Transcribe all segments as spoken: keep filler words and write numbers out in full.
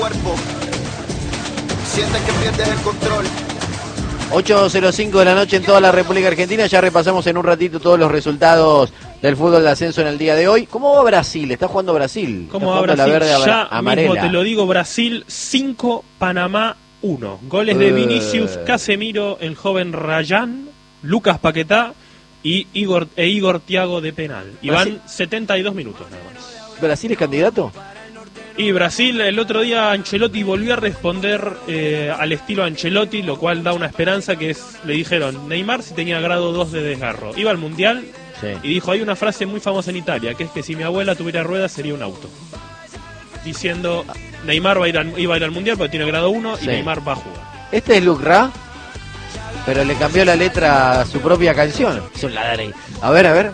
cuerpo. Sientes que pierdes el control. ocho cero cinco de la noche en toda la República Argentina. Ya repasamos en un ratito todos los resultados del fútbol de ascenso en el día de hoy. ¿Cómo va Brasil? Está jugando Brasil. ¿Cómo va Brasil? La verde ya amarela. Mismo te lo digo, Brasil cinco, Panamá uno. Goles de Vinicius, Casemiro, el joven Rayán, Lucas Paquetá y Igor, e Igor Thiago de penal. Y van setenta y dos minutos nada más. ¿Brasil es candidato? Y Brasil, el otro día Ancelotti volvió a responder eh, al estilo Ancelotti, lo cual da una esperanza, que es, le dijeron, Neymar si tenía grado dos de desgarro. Iba al Mundial sí. y dijo, hay una frase muy famosa en Italia, que es que si mi abuela tuviera ruedas sería un auto. Diciendo, Neymar va a ir al, iba a ir al Mundial porque tiene grado uno sí. y Neymar va a jugar. Este es Luke Ra, pero le cambió la letra a su propia canción. Es un ladrón. A ver, a ver.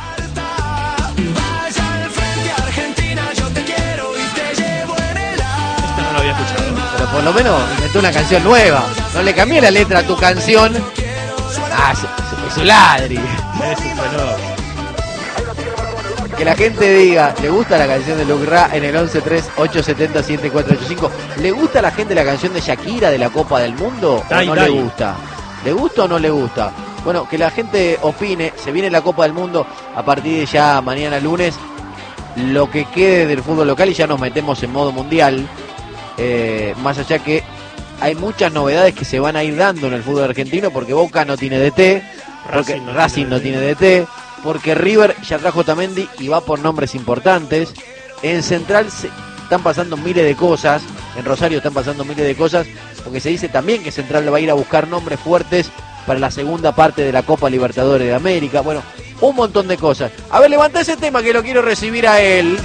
Pero por lo menos inventó una canción nueva. No le cambié la letra a tu canción. Ah, es, es un ladri. Es un fenómeno. Que la gente diga, ¿le gusta la canción de Luke Ra? En el once tres ocho siete cero siete cuatro ocho cinco. ¿Le gusta a la gente la canción de Shakira de la Copa del Mundo? ¿O dai, no dai. le gusta? ¿Le gusta o no le gusta? Bueno, que la gente opine. Se viene la Copa del Mundo a partir de ya mañana lunes. Lo que quede del fútbol local y ya nos metemos en modo mundial. Eh, más allá que hay muchas novedades que se van a ir dando en el fútbol argentino, porque Boca no tiene D T, porque Racing no, Racing tiene, no tiene D T, porque River ya trajo Otamendi y va por nombres importantes. En Central se están pasando miles de cosas, en Rosario están pasando miles de cosas, porque se dice también que Central va a ir a buscar nombres fuertes para la segunda parte de la Copa Libertadores de América. Bueno, un montón de cosas. A ver, levanta ese tema que lo quiero recibir a él.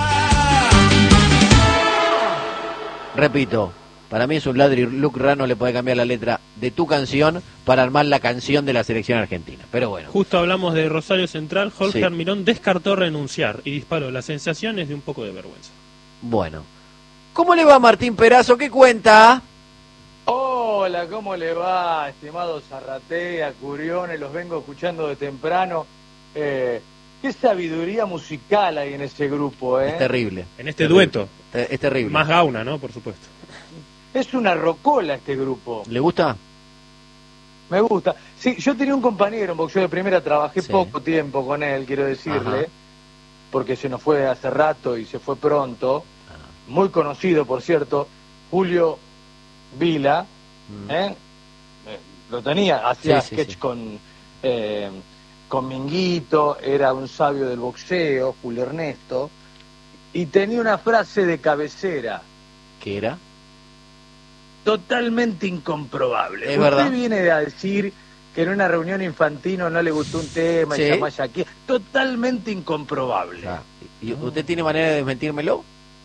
Repito, para mí es un ladri. Luke Ra no le puede cambiar la letra de tu canción para armar la canción de la selección argentina. Pero bueno. Justo hablamos de Rosario Central. Jorge sí. Almirón descartó renunciar y disparó. La sensación es de un poco de vergüenza. Bueno. ¿Cómo le va Martín Perazo? ¿Qué cuenta? Hola, ¿cómo le va, estimados Zarratea, Curiones? Los vengo escuchando de temprano. Eh, qué sabiduría musical hay en ese grupo, ¿eh? Es terrible. En este terrible. dueto. Es terrible. Más gauna, ¿no? Por supuesto. Es una rocola este grupo. ¿Le gusta? Me gusta. Sí, yo tenía un compañero en boxeo de primera, trabajé sí. poco tiempo con él, quiero decirle, Ajá. porque se nos fue hace rato y se fue pronto. Ajá. Muy conocido, por cierto, Julio Vila, mm. ¿eh? Eh, lo tenía, hacía sí, sketch sí, sí. con eh, con Minguito, era un sabio del boxeo, Julio Ernesto, y tenía una frase de cabecera. ¿Qué era? Totalmente incomprobable. Es Usted verdad. viene a decir que en una reunión infantil no le gustó un tema sí. y llamó a Shakira. Totalmente incomprobable. Ah, ¿y usted tiene manera de desmentírmelo?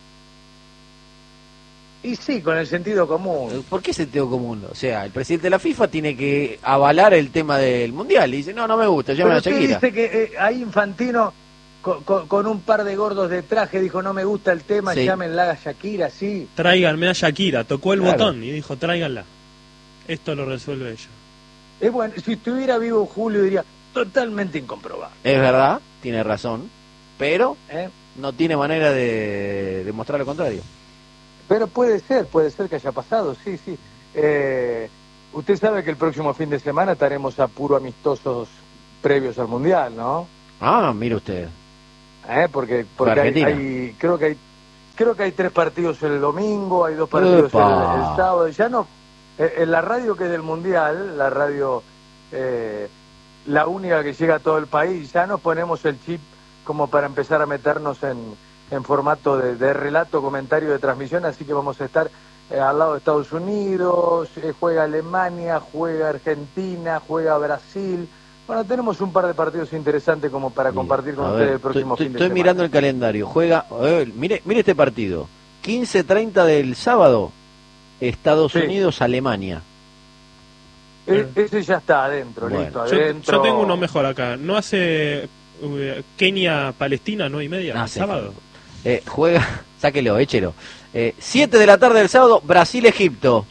Y sí, con el sentido común. ¿Por qué sentido común? O sea, el presidente de la FIFA tiene que avalar el tema del Mundial y dice, no, no me gusta, llamen a Shakira. Pero usted dice que eh, ahí Infantino, con, con, con un par de gordos de traje, dijo, no me gusta el tema, sí. llámenla a Shakira, sí. Tráiganme a Shakira, tocó el claro. botón y dijo, tráiganla. Esto lo resuelve ella. Es bueno, si estuviera vivo Julio diría, totalmente incomprobable. Es verdad, tiene razón, pero ¿Eh? no tiene manera de demostrar lo contrario. Pero puede ser, puede ser que haya pasado, sí, sí. Eh, usted sabe que el próximo fin de semana estaremos a puro amistosos previos al Mundial, ¿no? Ah, mire usted. ¿Eh? Porque, porque hay, hay, creo que hay, creo que hay tres partidos el domingo, hay dos partidos el, el sábado. Ya no, eh, en la radio que es del Mundial, la radio, eh, la única que llega a todo el país, ya nos ponemos el chip como para empezar a meternos en en formato de, de relato, comentario de transmisión, así que vamos a estar eh, al lado de Estados Unidos, eh, juega Alemania, juega Argentina, juega Brasil. Bueno, tenemos un par de partidos interesantes como para sí. compartir con a ustedes ver, el próximo estoy, fin de estoy semana. Estoy mirando el calendario, juega, a ver, mire, mire este partido, quince treinta del sábado, Estados sí. Unidos, Alemania. E ese ya está adentro, bueno. listo, adentro. Yo, yo tengo uno mejor acá, ¿no hace uh, Kenia, Palestina, nueve y media, no, el sábado? Eh, juega, sáquelo, échelo. Eh, siete de la tarde del sábado, Brasil-Egipto.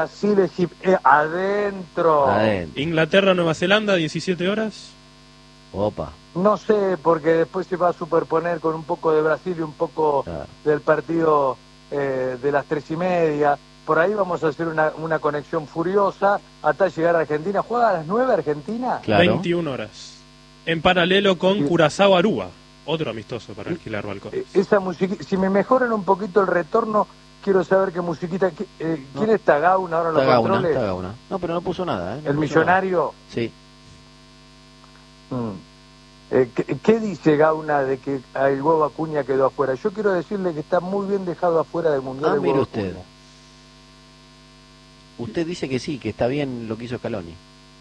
Brasil-Egipto, eh, adentro. adentro. Inglaterra-Nueva Zelanda, diecisiete horas. Opa. No sé, porque después se va a superponer con un poco de Brasil y un poco claro. del partido eh, de las tres y media. Por ahí vamos a hacer una, una conexión furiosa hasta llegar a Argentina. ¿Juega a las nueve Argentina? Claro. veintiuna horas. En paralelo con sí. Curazao Aruba, otro amistoso para alquilar balcones. Esa musiquita, si me mejoran un poquito el retorno, quiero saber qué musiquita. Eh, ¿Quién no. está Gauna ahora en los Gauna, controles? Está Gauna. No, pero no puso nada. ¿eh? No ¿El puso millonario? Nada. Sí. Mm. Eh, ¿qué, ¿Qué dice Gauna de que el huevo Acuña quedó afuera? Yo quiero decirle que está muy bien dejado afuera del Mundial. Ah, mire usted. Acuña. Usted dice que sí, que está bien lo que hizo Scaloni.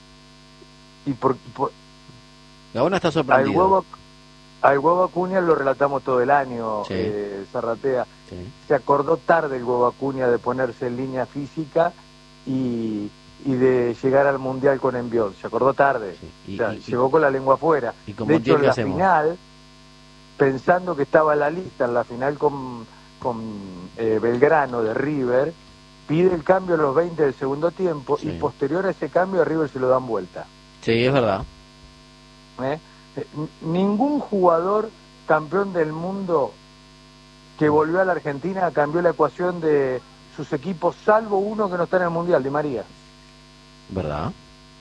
Y por, por... Gaona está sorprendido. Al huevo, al huevo Acuña lo relatamos todo el año, sí. eh, Zarratea. Sí. Se acordó tarde el huevo Acuña de ponerse en línea física y, y de llegar al Mundial con envión. Se acordó tarde. Sí. Y, o sea, y, llegó y, con la lengua afuera. Y con de hecho, en la hacemos? final, pensando que estaba en la lista, en la final con, con eh, Belgrano de River, pide el cambio a los veinte del segundo tiempo sí. y posterior a ese cambio a River se lo dan vuelta. Sí, es verdad. ¿Eh? Ningún jugador campeón del mundo que volvió a la Argentina cambió la ecuación de sus equipos, salvo uno que no está en el Mundial, Di María. ¿Verdad?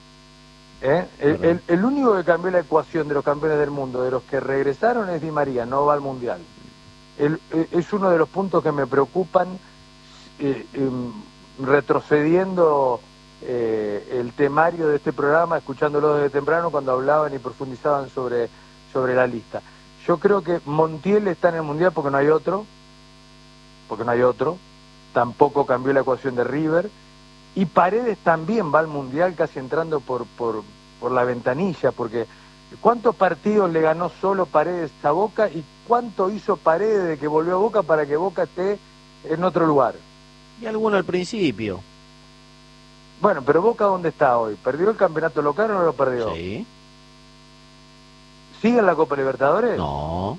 ¿Eh? El, ¿Verdad? El, el único que cambió la ecuación de los campeones del mundo, de los que regresaron, es Di María, no va al Mundial. El, es uno de los puntos que me preocupan. Eh, eh, retrocediendo eh, el temario de este programa, escuchándolo desde temprano cuando hablaban y profundizaban sobre, sobre la lista. Yo creo que Montiel está en el Mundial porque no hay otro, porque no hay otro, tampoco cambió la ecuación de River, y Paredes también va al Mundial casi entrando por, por, por la ventanilla, porque ¿cuántos partidos le ganó solo Paredes a Boca y cuánto hizo Paredes de que volvió a Boca para que Boca esté en otro lugar? Y alguno al principio. Bueno, pero Boca, ¿dónde está hoy? ¿Perdió el campeonato local o no lo perdió? Sí. ¿Sigue en la Copa Libertadores? No.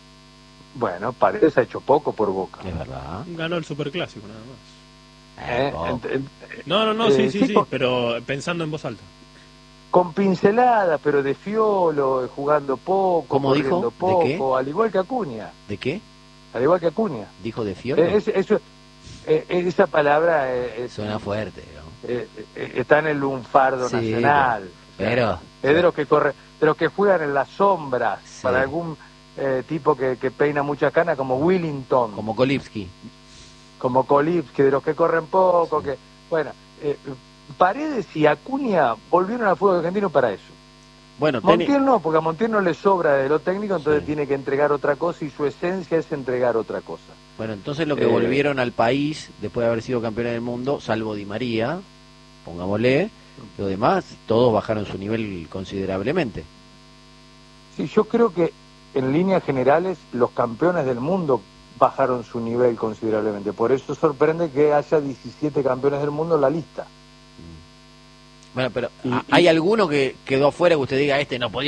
Bueno, Paredes ha hecho poco por Boca. Es verdad. Ganó el Superclásico, nada más. Eh, ent, ent, no, no, no, eh, sí, sí, sí, sí, pero pensando en voz alta. Con pinceladas, pero de fiolo, jugando poco, ¿Cómo dijo? poco, ¿De qué? Al igual que Acuña. ¿De qué? Al igual que Acuña. ¿Dijo de fiolo? Eh, es, eso, eh, esa palabra... Eh, suena fuerte, ¿no? Eh, eh, está en el lunfardo sí, nacional. Pero... Es de los que corre, de los que juegan en las sombras, sí. para algún eh, tipo que, que peina mucha cana, como Willington. Como Kolipski. Como Kolipski, de los que corren poco, sí. que... Bueno, eh, Paredes y Acuña volvieron al fútbol argentino para eso. Bueno, Montiel ten... no, porque a Montiel no le sobra de lo técnico, entonces sí. tiene que entregar otra cosa y su esencia es entregar otra cosa. Bueno, entonces lo que eh... volvieron al país, después de haber sido campeones del mundo, salvo Di María, pongámosle, lo demás, todos bajaron su nivel considerablemente. Sí, yo creo que en líneas generales los campeones del mundo bajaron su nivel considerablemente. Por eso sorprende que haya diecisiete campeones del mundo en la lista. Bueno, pero y, ¿hay y... alguno que quedó afuera que usted diga, este no podía